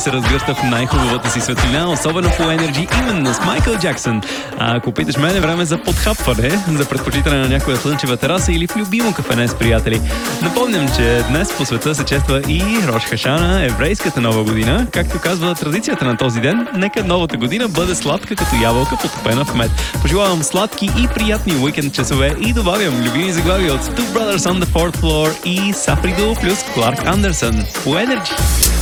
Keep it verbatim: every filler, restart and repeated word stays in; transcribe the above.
се разгръща в най-хубавата си светлина, особено по Energy, именно с Майкъл Джаксън. А ако питаш мен, е време за подхапване, за предпочитане на някоя слънчева тераса или в любимо кафене с приятели. Напомням, че днес по света се чества и Рош Хашана, еврейската нова година. Както казва традицията на този ден, нека новата година бъде сладка като ябълка, потопена в мед. Пожелавам сладки и приятни уикенд часове и добавям любими заглавия от Two Brothers on the Fourth Floor и Сафридо плюс Кларк Андерсън по Energy.